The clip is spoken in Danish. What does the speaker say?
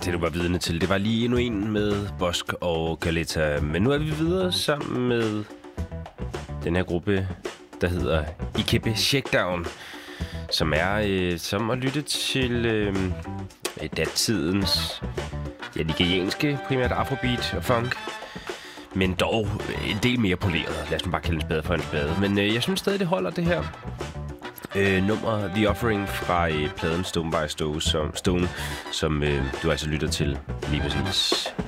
det du var vidne til, det var lige endnu en med Bosk og Kaletta. Men nu er vi videre sammen med den her gruppe, der hedder Ikebe Shakedown, som er som at lytte til datidens nigerianske, primært afrobeat og funk, men dog en del mere poleret. Lad os nu bare kalde en spade for en spade. Men jeg synes stadig, det holder, det her nummer The Offering fra pladen Stone by Stone, som du altså lytter til lige præcis